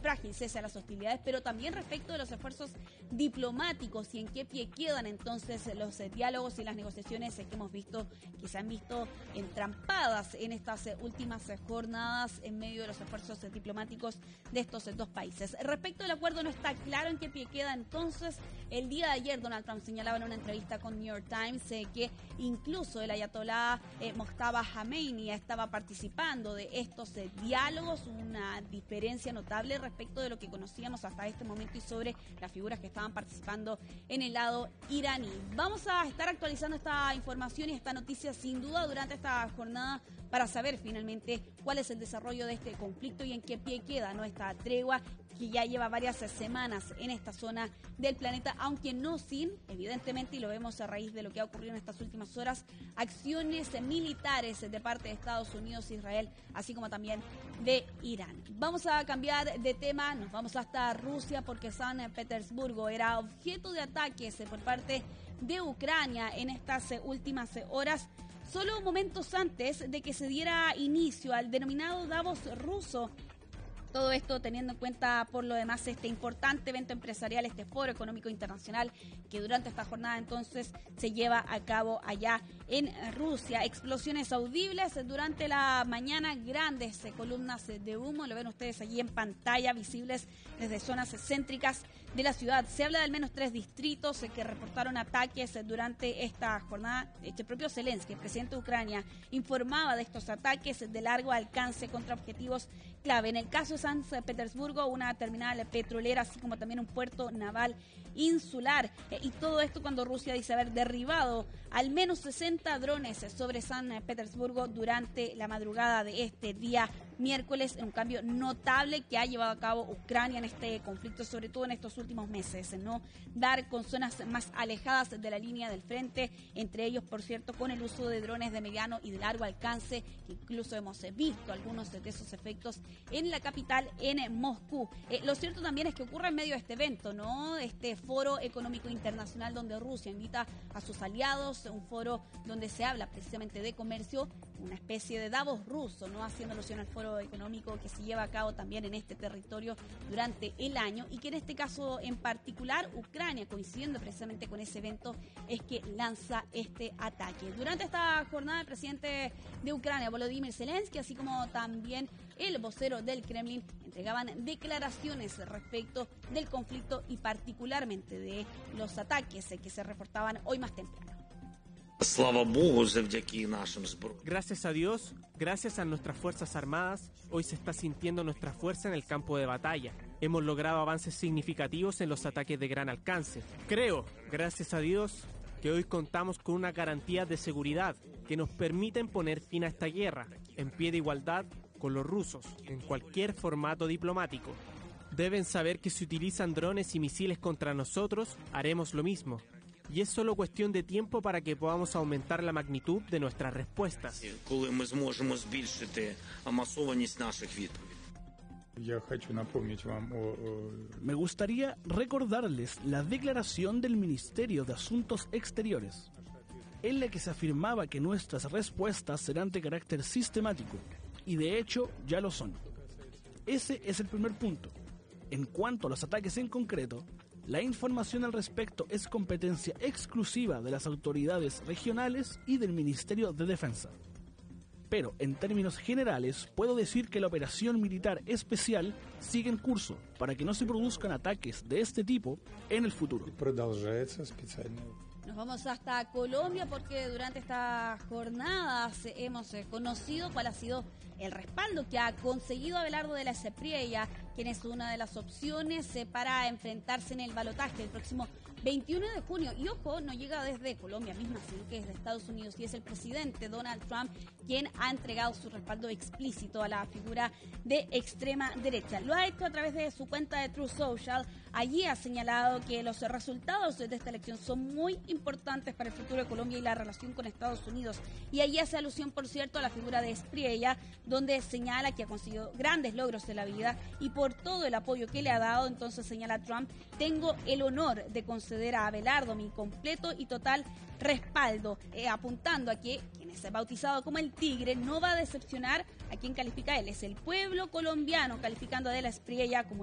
frágil cese a las hostilidades, pero también respecto de los esfuerzos diplomáticos y en qué pie quedan entonces los diálogos y las negociaciones que hemos visto, que se han visto entrampadas en estas últimas jornadas en medio de los esfuerzos diplomáticos de estos dos países. Respecto del acuerdo, no está claro en qué pie queda entonces. El día de ayer Donald Trump señalaba en una entrevista con New York Times que incluso el ayatolá Mojtaba Khamenei estaba participando de estos diálogos, una diferencia notable respecto de lo que conocíamos hasta este momento y sobre las figuras que estaban participando en el lado iraní. Vamos a estar actualizando esta información y esta noticia sin duda durante esta jornada para saber finalmente cuál es el desarrollo de este conflicto y en qué pie queda, ¿no?, esta tregua que ya lleva varias semanas en esta zona del planeta, aunque no sin, evidentemente, y lo vemos a raíz de lo que ha ocurrido en estas últimas horas, acciones militares de parte de Estados Unidos, Israel, así como también de Irán. Vamos a cambiar de tema, nos vamos hasta Rusia porque San Petersburgo era objeto de ataques por parte de Ucrania en estas últimas horas, solo momentos antes de que se diera inicio al denominado Davos ruso. Todo esto teniendo en cuenta, por lo demás, este importante evento empresarial, este foro económico internacional que durante esta jornada entonces se lleva a cabo allá en Rusia. Explosiones audibles durante la mañana, grandes columnas de humo, lo ven ustedes allí en pantalla, visibles desde zonas céntricas de la ciudad. Se habla de al menos 3 distritos que reportaron ataques durante esta jornada. El propio Zelensky, el presidente de Ucrania, informaba de estos ataques de largo alcance contra objetivos clave. En el caso de San Petersburgo, una terminal petrolera, así como también un puerto naval insular. Y todo esto cuando Rusia dice haber derribado al menos 60 drones sobre San Petersburgo durante la madrugada de este día miércoles, un cambio notable que ha llevado a cabo Ucrania en este conflicto, sobre todo en estos últimos meses, ¿no? Dar con zonas más alejadas de la línea del frente, entre ellos, por cierto, con el uso de drones de mediano y de largo alcance, que incluso hemos visto algunos de esos efectos en la capital, en Moscú. Lo cierto también es que ocurre en medio de este evento, ¿no? Este foro económico internacional donde Rusia invita a sus aliados, un foro donde se habla precisamente de comercio, una especie de Davos ruso, ¿no? Haciendo alusión al foro económico que se lleva a cabo también en este territorio durante el año y que en este caso en particular Ucrania, coincidiendo precisamente con ese evento, es que lanza este ataque. Durante esta jornada el presidente de Ucrania, Volodymyr Zelensky, así como también el vocero del Kremlin, entregaban declaraciones respecto del conflicto y particularmente de los ataques que se reportaban hoy más temprano. Gracias a Dios, gracias a nuestras Fuerzas Armadas, hoy se está sintiendo nuestra fuerza en el campo de batalla. Hemos logrado avances significativos en los ataques de gran alcance. Creo, gracias a Dios, que hoy contamos con una garantía de seguridad que nos permiten poner fin a esta guerra, en pie de igualdad con los rusos, en cualquier formato diplomático. Deben saber que si utilizan drones y misiles contra nosotros, haremos lo mismo. Y es solo cuestión de tiempo para que podamos aumentar la magnitud de nuestras respuestas. Me gustaría recordarles la declaración del Ministerio de Asuntos Exteriores, en la que se afirmaba que nuestras respuestas serán de carácter sistemático, y de hecho ya lo son. Ese es el primer punto. En cuanto a los ataques en concreto, la información al respecto es competencia exclusiva de las autoridades regionales y del Ministerio de Defensa. Pero, en términos generales, puedo decir que la operación militar especial sigue en curso para que no se produzcan ataques de este tipo en el futuro. Nos vamos hasta Colombia porque durante estas jornadas hemos conocido cuál ha sido el respaldo que ha conseguido Abelardo de la Espriella, quien es una de las opciones para enfrentarse en el balotaje el próximo 21 de junio. Y ojo, no llega desde Colombia misma, sino que es de Estados Unidos, y es el presidente Donald Trump quien ha entregado su respaldo explícito a la figura de extrema derecha. Lo ha hecho a través de su cuenta de Truth Social. Allí ha señalado que los resultados de esta elección son muy importantes para el futuro de Colombia y la relación con Estados Unidos. Y allí hace alusión, por cierto, a la figura de Espriella, donde señala que ha conseguido grandes logros en la vida y por todo el apoyo que le ha dado, entonces señala Trump, tengo el honor de conceder a Abelardo mi completo y total respaldo, apuntando a que quien es bautizado como el Tigre no va a decepcionar a quien califica él, es el pueblo colombiano, calificando a de la Espriella como